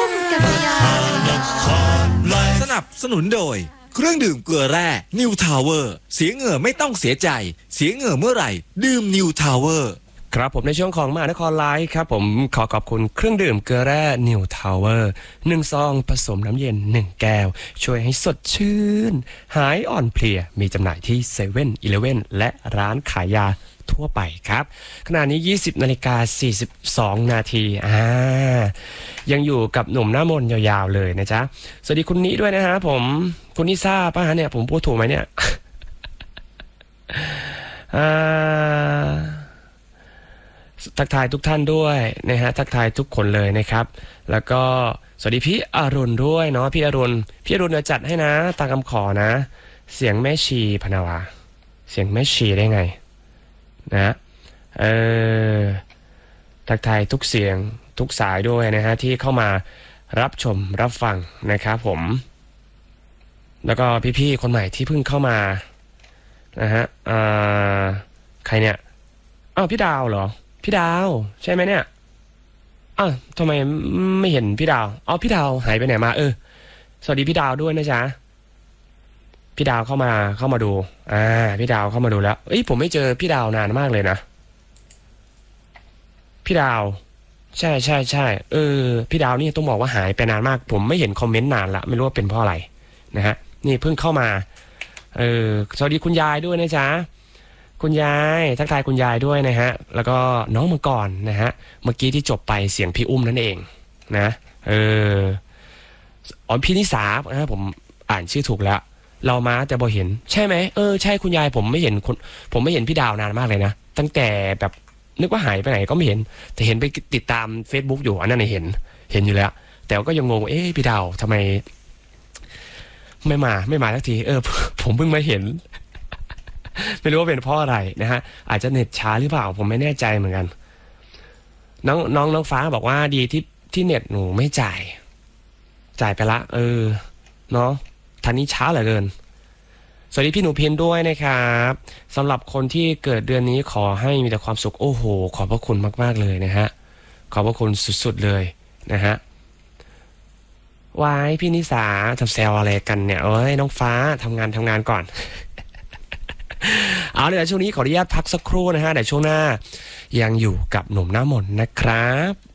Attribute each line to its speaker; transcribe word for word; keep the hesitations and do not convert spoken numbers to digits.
Speaker 1: มกัศยา
Speaker 2: สนับสนุนโดยเครื่องดื่มเกลือแร่นิวทาวเวอร์เสียเหงื่อไม่ต้องเสียใจเสียเหงื่อเมื่อไหร่ดื่มนิวทาวเวอร์
Speaker 3: ครับผมในช่วงของมหานครไลฟ์ครับผมขอขอบคุณเครื่องดื่มเกลือแร่นิวทาวเวอร์หนึ่งซองผสมน้ำเย็นหนึ่งแก้วช่วยให้สดชื่นหายอ่อนเพลียมีจำหน่ายที่เซเว่นอีเลฟเว่นและร้านขายยาทั่วไปครับขณะนี้ ยี่สิบนาฬิกาสี่สิบสองนาทีอ่ายังอยู่กับหนุ่มหน้ามนต์ยาวๆเลยนะจ๊ะสวัสดีคุณนี้ด้วยนะฮะผมคุณนิซ่าป่ะฮะเนี่ยผมพูดถูกไหมเนี่ย อ่าทักทายทุกท่านด้วยนะฮะทักทายทุกคนเลยนะครับแล้วก็สวัสดีพี่อรุณด้วยเนาะพี่อรุณพี่อรุณจะจัดให้นะตามคำขอนะเสียงแม่ชีพนาวาเสียงแม่ชีได้ไงนะเออทักทายทุกเสียงทุกสายด้วยนะฮะที่เข้ามารับชมรับฟังนะครับผมแล้วก็พี่ๆคนใหม่ที่เพิ่งเข้ามานะฮะอ่าใครเนี่ยอ้าวพี่ดาวเหรอพี่ดาวใช่ไหมเนี่ยอ้าวทำไมไม่เห็นพี่ดาวอ๋อพี่ดาวหายไปไหนมาเออสวัสดีพี่ดาวด้วยนะจ๊ะพี่ดาวเข้ามาเข้ามาดูอ่าพี่ดาวเข้ามาดูแล้วเอ้ยผมไม่เจอพี่ดาวนานมากเลยนะพี่ดาวใช่ใช่ใช่เออพี่ดาวนี่ต้องบอกว่าหายไปนานมากผมไม่เห็นคอมเมนต์นานละไม่รู้ว่าเป็นเพราะอะไรนะฮะนี่เพิ่งเข้ามาเออสวัสดีคุณยายด้วยนะจ๊ะคุณยายทักทายคุณยายด้วยนะฮะแล้วก็น้องมังกรนะฮะเมื่อกี้ที่จบไปเสียงพี่อุ้มนั่นเองนะเอออ๋อพี่นิสานะผมอ่านชื่อถูกแล้วเรามาแต่บ่เห็นใช่ไหมเออใช่คุณยายผมไม่เห็นคนผมไม่เห็นพี่ดาวนานมากเลยนะตั้งแต่แบบนึกว่าหายไปไหนก็ไม่เห็นแต่เห็นไปติดตาม Facebook อยู่อันนั้นเห็นเห็นอยู่แล้วแต่ก็ยังงงเอ๊ะพี่ดาวทำไมไม่มาไม่มาสักทีเออผมเพิ่งมาเห็น ไม่รู้ว่าเป็นเพราะอะไรนะฮะอาจจะเน็ตช้าหรือเปล่าผมไม่แน่ใจเหมือนกันน้องน้องน้องฟ้าบอกว่าดีที่ที่เน็ตหนูไม่จ่ายจ่ายไปละเออเนาะทันนี้ช้าเหลือเกินสวัสดีพี่หนูเพียนด้วยนะครับสำหรับคนที่เกิดเดือนนี้ขอให้มีแต่ความสุขโอ้โหขอบพระคุณมากๆเลยนะฮะขอบพระคุณสุดๆเลยนะฮะวายพี่นิสาทำแซวอะไรกันเนี่ยเอ้ยน้องฟ้าทำงานทำงานก่อน เอาเลยช่วงนี้ขออนุญาตพักสักครู่นะฮะเดี๋ยวช่วงหน้ายังอยู่กับหนุ่มหน้ามนต์นะครับ